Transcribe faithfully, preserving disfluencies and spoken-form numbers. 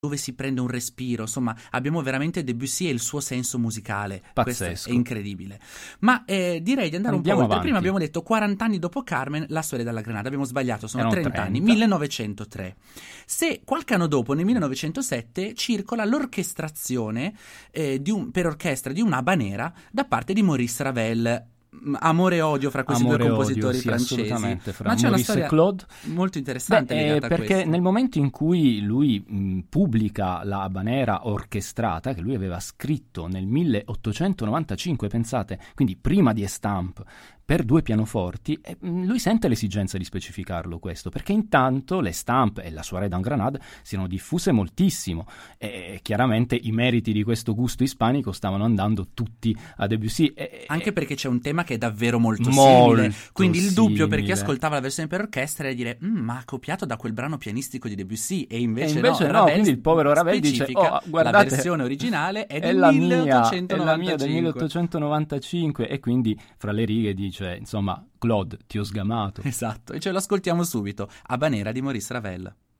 dove si prende un respiro, insomma abbiamo veramente Debussy e il suo senso musicale. Pazzesco. Questo è incredibile. Ma eh, direi di andare Andiamo un po' oltre. avanti. Prima abbiamo detto quaranta anni dopo Carmen, la storia della Granada, abbiamo sbagliato, sono Erano trenta anni, trenta. millenovecentotre. Se qualche anno dopo, nel millenovecentosette, circola l'orchestrazione eh, di un, per orchestra di un'Habanera da parte di Maurice Ravel. Amore e odio fra questi Amore due e compositori odio, sì, francesi. assolutamente, fra Ma c'è una Maurice storia e Claude molto interessante Beh, legata eh, a perché questo. nel momento in cui lui mh, pubblica la Habanera orchestrata, che lui aveva scritto nel milleottocentonovantacinque, pensate, quindi prima di Estampe, per due pianoforti, e mh, lui sente l'esigenza di specificarlo questo, perché intanto l'Estampe e la Soirée dans Grenade si erano diffuse moltissimo e chiaramente i meriti di questo gusto ispanico stavano andando tutti a Debussy. E, Anche perché c'è un tema che è davvero molto, Molto simile, quindi il dubbio per chi simile. ascoltava la versione per orchestra è dire "Mm, ma ha copiato da quel brano pianistico di Debussy", e invece, E invece no, Ravel quindi il povero Ravel dice, specifica, "Oh, guardate, la versione originale è, è del la mia, è milleottocentonovantacinque. la mia del milleottocentonovantacinque", e quindi fra le righe dice, insomma, Claude, ti ho sgamato. Esatto, e ce lo ascoltiamo subito, Habanera di Maurice Ravel.